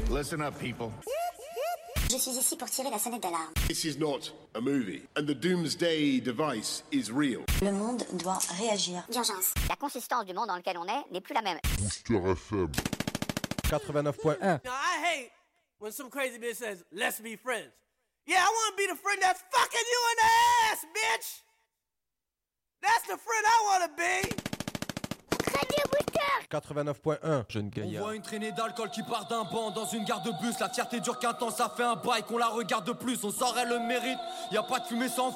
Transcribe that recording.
Listen up, people. Je suis ici pour tirer la sonnette d'alarme. This is not a movie, and the doomsday device is real. Le monde doit réagir. D'urgence. La consistance du monde dans lequel on est n'est plus la même. Booster FM 89.1. Now, I hate when some crazy bitch says, let's be friends. Yeah, I want to be the friend that's fucking you in the ass, bitch! That's the friend I want to be! 89.1. Jeune On gaillard. voit une traînée d'alcool qui part d'un banc dans une gare de bus. La fierté dure qu'un temps, ça fait un bail qu'on la regarde plus. On sort, elle le mérite. Y a pas de fumée sans